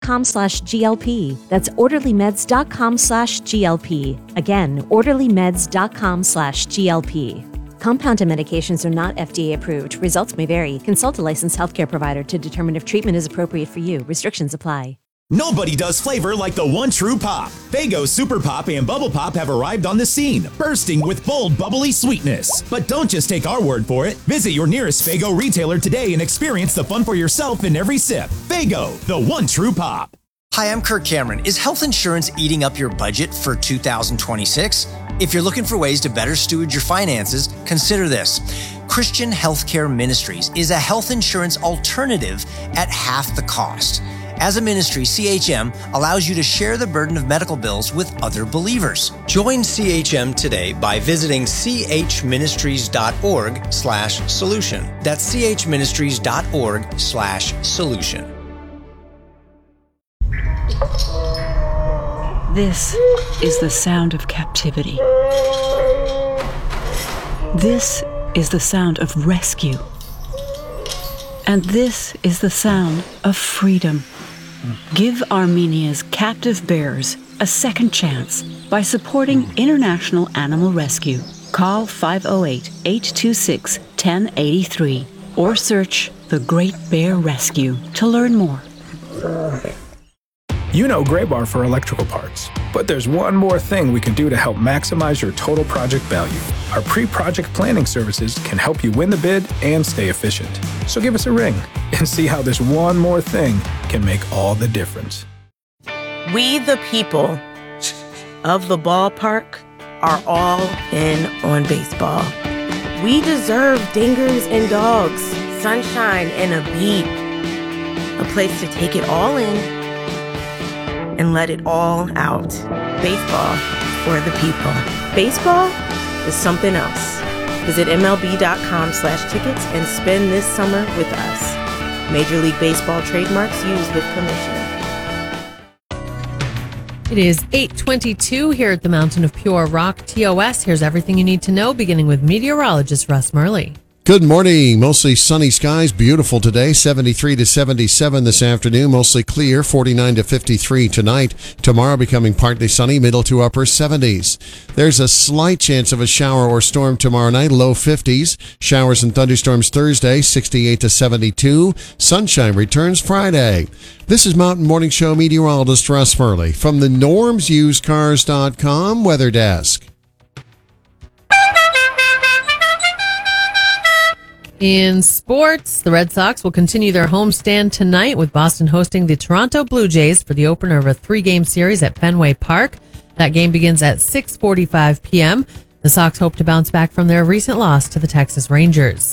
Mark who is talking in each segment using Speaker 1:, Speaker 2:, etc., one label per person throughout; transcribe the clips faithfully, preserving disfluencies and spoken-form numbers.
Speaker 1: orderlymeds.com slash GLP. That's orderlymeds.com slash GLP. Again, orderlymeds.com slash GLP. Compounded medications are not F D A approved. Results may vary. Consult a licensed healthcare provider to determine if treatment is appropriate for you. Restrictions apply.
Speaker 2: Nobody does flavor like the one true pop. Faygo Super Pop and Bubble Pop have arrived on the scene, bursting with bold, bubbly sweetness. But don't just take our word for it. Visit your nearest Faygo retailer today and experience the fun for yourself in every sip. Faygo, the one true pop.
Speaker 3: Hi, I'm Kirk Cameron. Is health insurance eating up your budget for two thousand twenty-six? If you're looking for ways to better steward your finances, consider this. Christian Healthcare Ministries is a health insurance alternative at half the cost. As a ministry, C H M allows you to share the burden of medical bills with other believers. Join C H M today by visiting chministries.org slash solution. That's chministries.org slash solution.
Speaker 4: This is the sound of captivity. This is the sound of rescue. And this is the sound of freedom. Give Armenia's captive bears a second chance by supporting International Animal Rescue. Call five oh eight, eight two six, one oh eight three or search The Great Bear Rescue to learn more.
Speaker 5: You know Graybar for electrical parts, but there's one more thing we can do to help maximize your total project value. Our pre-project planning services can help you win the bid and stay efficient. So give us a ring and see how this one more thing can make all the difference.
Speaker 6: We, the people of the ballpark, are all in on baseball. We deserve dingers and dogs, sunshine and a beat, a place to take it all in and let it all out. Baseball for the people. Baseball is something else. Visit MLB.com slash tickets and spend this summer with us. Major League Baseball trademarks used with permission.
Speaker 7: It is eight twenty-two here at the Mountain of Pure Rock T O S. Here's everything you need to know, beginning with meteorologist Russ Murley.
Speaker 8: Good morning. Mostly sunny skies. Beautiful today. seventy-three to seventy-seven this afternoon. Mostly clear. forty-nine to fifty-three tonight. Tomorrow becoming partly sunny. Middle to upper seventies. There's a slight chance of a shower or storm tomorrow night. Low fifties. Showers and thunderstorms Thursday. sixty-eight to seventy-two. Sunshine returns Friday. This is Mountain Morning Show meteorologist Russ Murley from the norms used cars dot com weather desk.
Speaker 7: In sports, the Red Sox will continue their homestand tonight with Boston hosting the Toronto Blue Jays for the opener of a three-game series at Fenway Park. That game begins at six forty-five p.m. The Sox hope to bounce back from their recent loss to the Texas Rangers.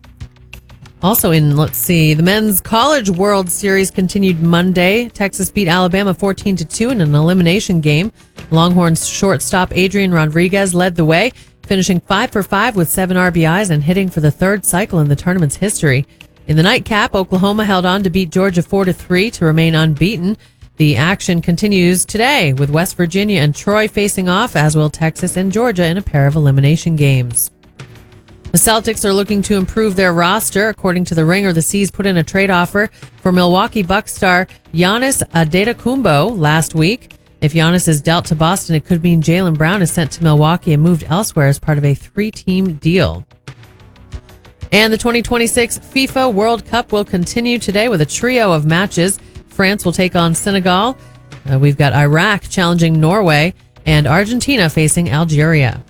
Speaker 7: Also in, let's see, the Men's College World Series continued Monday. Texas beat Alabama fourteen to two in an elimination game. Longhorns shortstop Adrian Rodriguez led the way, finishing five for five with seven R B Is and hitting for the third cycle in the tournament's history. In the nightcap, Oklahoma held on to beat Georgia four to three to remain unbeaten. The action continues today with West Virginia and Troy facing off, as will Texas and Georgia in a pair of elimination games. The Celtics are looking to improve their roster. According to The Ringer, the C's put in a trade offer for Milwaukee Bucks star Giannis Antetokounmpo last week. If Giannis is dealt to Boston, it could mean Jaylen Brown is sent to Milwaukee and moved elsewhere as part of a three-team deal. And the twenty twenty-six FIFA World Cup will continue today with a trio of matches. France will take on Senegal. Uh, we've got Iraq challenging Norway and Argentina facing Algeria.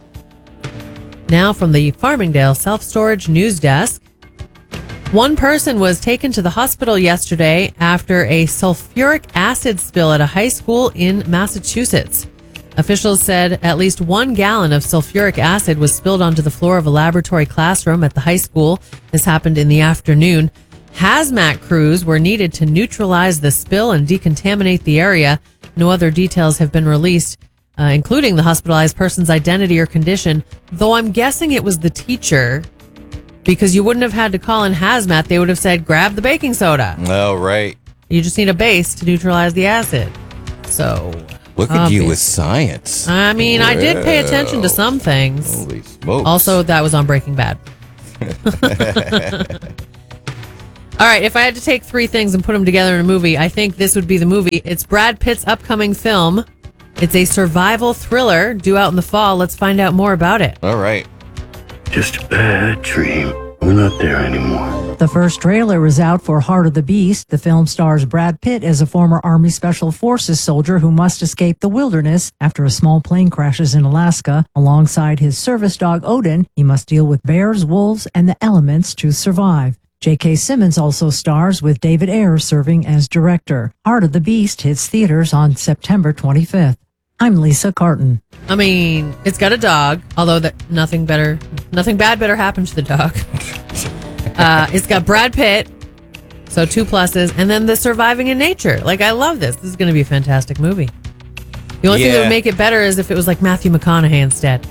Speaker 7: Now from the Farmingdale Self-Storage News Desk. One person was taken to the hospital yesterday after a sulfuric acid spill at a high school in Massachusetts. Officials said at least one gallon of sulfuric acid was spilled onto the floor of a laboratory classroom at the high school. This happened in the afternoon. Hazmat crews were needed to neutralize the spill and decontaminate the area. No other details have been released, uh, including the hospitalized person's identity or condition, though I'm guessing it was the teacher, because you wouldn't have had to call in hazmat. They would have said, grab the baking soda.
Speaker 9: Oh, right.
Speaker 7: You just need a base to neutralize the acid. So,
Speaker 9: look at you with science.
Speaker 7: I mean, well, I did pay attention to some things.
Speaker 9: Holy smokes.
Speaker 7: Also, that was on Breaking Bad. All right, if I had to take three things and put them together in a movie, I think this would be the movie. It's Brad Pitt's upcoming film. It's a survival thriller due out in the fall. Let's find out more about it.
Speaker 9: All right.
Speaker 10: Just a bad dream. We're not there anymore.
Speaker 11: The first trailer is out for Heart of the Beast. The film stars Brad Pitt as a former Army Special Forces soldier who must escape the wilderness after a small plane crashes in Alaska. Alongside his service dog Odin, he must deal with bears, wolves, and the elements to survive. J K. Simmons also stars with David Ayer serving as director. Heart of the Beast hits theaters on September twenty-fifth. I'm Lisa Carton.
Speaker 7: I mean, it's got a dog, although that nothing better, nothing bad better happen to the dog. uh, it's got Brad Pitt, so two pluses, and then the surviving in nature. Like, I love this. This is going to be a fantastic movie. The only
Speaker 9: yeah.
Speaker 7: thing that would make it better is if it was like Matthew McConaughey instead.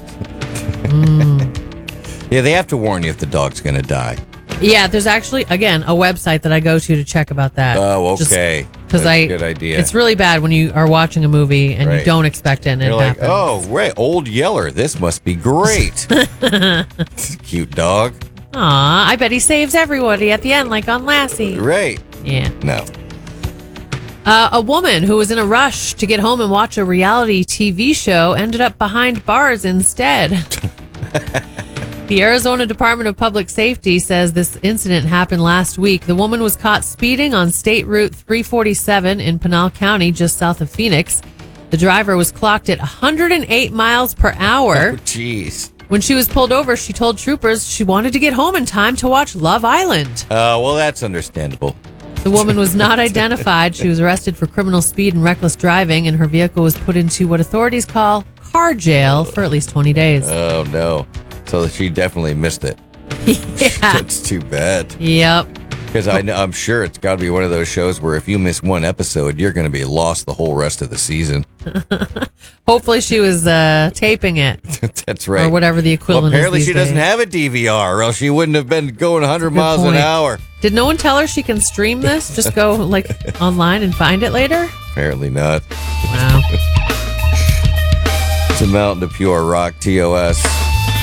Speaker 9: Mm. Yeah, they have to warn you if the dog's going to die.
Speaker 7: Yeah, there's actually, again, a website that I go to to check about that.
Speaker 9: Oh, okay.
Speaker 7: Because I,
Speaker 9: good idea.
Speaker 7: It's really bad when you are watching a movie and
Speaker 9: right.
Speaker 7: you don't expect it and
Speaker 9: You're
Speaker 7: it
Speaker 9: like,
Speaker 7: happens.
Speaker 9: oh, right, Old Yeller. This must be great. It's a cute dog.
Speaker 7: Aw, I bet he saves everybody at the end, like on Lassie.
Speaker 9: Right.
Speaker 7: Yeah.
Speaker 9: No.
Speaker 7: Uh, a woman who was in a rush to get home and watch a reality T V show ended up behind bars instead. The Arizona Department of Public Safety says this incident happened last week. The woman was caught speeding on State Route three forty-seven in Pinal County, just south of Phoenix. The driver was clocked at one hundred eight miles per hour.
Speaker 9: Oh, jeez.
Speaker 7: When she was pulled over, she told troopers she wanted to get home in time to watch Love Island.
Speaker 9: Uh, well, that's understandable.
Speaker 7: The woman was not identified. She was arrested for criminal speed and reckless driving, and her vehicle was put into what authorities call car jail for at least twenty days.
Speaker 9: Oh, no. So she definitely missed it.
Speaker 7: Yeah.
Speaker 9: That's too bad.
Speaker 7: Yep.
Speaker 9: Because I know, I'm sure it's got to be one of those shows where if you miss one episode, you're going to be lost the whole rest of the season.
Speaker 7: Hopefully she was uh, taping it.
Speaker 9: That's right.
Speaker 7: Or whatever the equivalent
Speaker 9: well, apparently
Speaker 7: is.
Speaker 9: Apparently she
Speaker 7: days.
Speaker 9: doesn't have a D V R, or else she wouldn't have been going one hundred miles
Speaker 7: point.
Speaker 9: an hour.
Speaker 7: Did no one tell her she can stream this? Just go like online and find it later?
Speaker 9: Apparently not.
Speaker 7: Wow.
Speaker 9: It's a mountain of pure rock, T O S.